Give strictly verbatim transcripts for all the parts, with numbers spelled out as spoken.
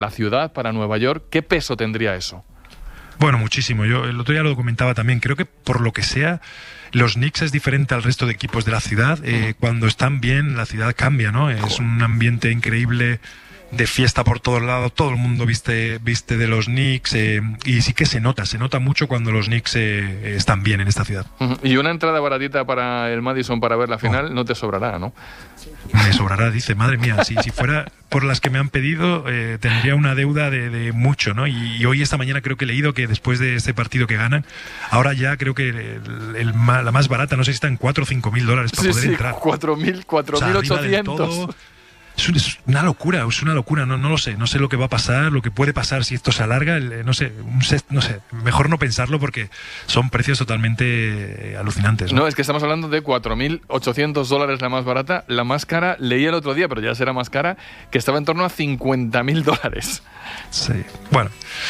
la ciudad, para Nueva York. ¿Qué peso tendría eso? Bueno, muchísimo. Yo el otro día lo comentaba también. Creo que por lo que sea, los Knicks es diferente al resto de equipos de la ciudad. Eh, cuando están bien, la ciudad cambia, ¿no? Es un ambiente increíble, de fiesta por todos lados, todo el mundo viste viste de los Knicks, eh, y sí que se nota, se nota mucho cuando los Knicks eh, están bien en esta ciudad. Uh-huh. Y una entrada baratita para el Madison para ver la final, oh, no te sobrará, ¿no? Me sobrará, dice, madre mía, si, si fuera por las que me han pedido, eh, tendría una deuda de, de mucho, ¿no? Y, y hoy, esta mañana, creo que he leído que después de este partido que ganan, ahora ya creo que el, el, la más barata, no sé si está en cuatro o cinco mil dólares para sí, poder sí, entrar. cuatro mil, cuatro mil ochocientos. Es una locura, es una locura, no, no lo sé, no sé lo que va a pasar, lo que puede pasar si esto se alarga, no sé, un set, no sé, mejor no pensarlo porque son precios totalmente alucinantes. No, no es que estamos hablando de cuatro mil ochocientos dólares la más barata, la más cara, leí el otro día, pero ya será más cara, que estaba en torno a cincuenta mil dólares. Sí, bueno.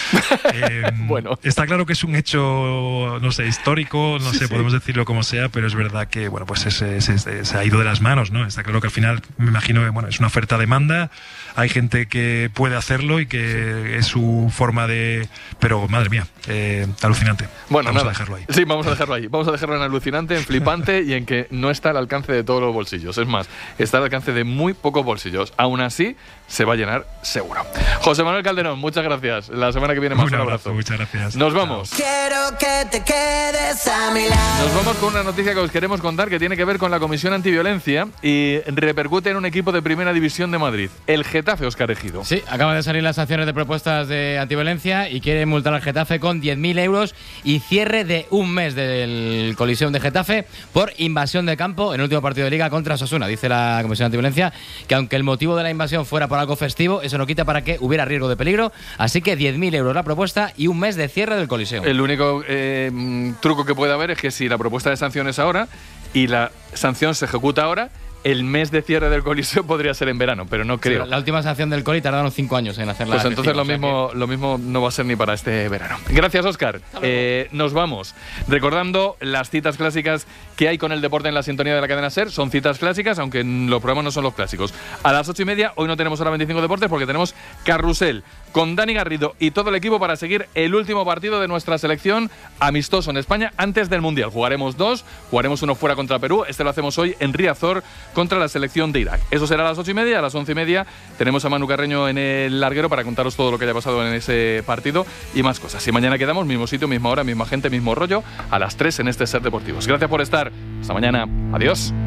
Eh, bueno. Está claro que es un hecho, no sé, histórico, no sí, sé, sí. podemos decirlo como sea, pero es verdad que, bueno, pues es, es, es, se ha ido de las manos, ¿no? Está claro que al final, me imagino que, bueno, es una oferta-demanda, hay gente que puede hacerlo y que es su forma de... Pero, madre mía, eh, alucinante. Bueno, vamos nada. a dejarlo ahí. Sí, vamos a dejarlo ahí. Vamos a dejarlo en alucinante, en flipante y en que no está al alcance de todos los bolsillos. Es más, está al alcance de muy pocos bolsillos. Aún así, se va a llenar seguro. José Manuel Calderón, muchas gracias. La semana que viene más. Un, un abrazo. abrazo. Muchas gracias. Nos vamos. Quiero que te quedes a mi lado. Nos vamos con una noticia que os queremos contar que tiene que ver con la Comisión Antiviolencia y repercute en un equipo de Primera División de Madrid, el Getafe. Óscar Ejido. Sí, acaban de salir las sanciones de propuestas de antiviolencia y quieren multar al Getafe con diez mil euros y cierre de un mes del Coliseum de Getafe por invasión de campo en el último partido de Liga contra Osasuna. Dice la Comisión Antiviolencia que aunque el motivo de la invasión fuera por algo festivo, eso no quita para que hubiera riesgo de peligro, así que diez mil euros la propuesta y un mes de cierre del Coliseum. El único eh, truco que puede haber es que si la propuesta de sanción es ahora y la sanción se ejecuta ahora, el mes de cierre del Coliseo podría ser en verano, pero no creo. Sí, la última sanción del Coli tardaron cinco años en hacerla. Pues entonces efectiva, lo mismo, o sea que... lo mismo no va a ser ni para este verano. Gracias, Óscar. Eh, nos vamos. Recordando las citas clásicas que hay con el deporte en la sintonía de la cadena SER. Son citas clásicas, aunque los programas no son los clásicos. A las ocho y media, hoy no tenemos hora veinticinco deportes porque tenemos Carrusel con Dani Garrido y todo el equipo para seguir el último partido de nuestra selección amistoso en España antes del Mundial. Jugaremos dos, jugaremos uno fuera contra Perú. Este lo hacemos hoy en Riazor contra la selección de Irak. Eso será a las ocho y media. A las once y media tenemos a Manu Carreño en el larguero para contaros todo lo que haya pasado en ese partido y más cosas. Y mañana quedamos, mismo sitio, misma hora, misma gente, mismo rollo, a las tres en este SER Deportivos. Gracias por estar. Hasta mañana. Adiós.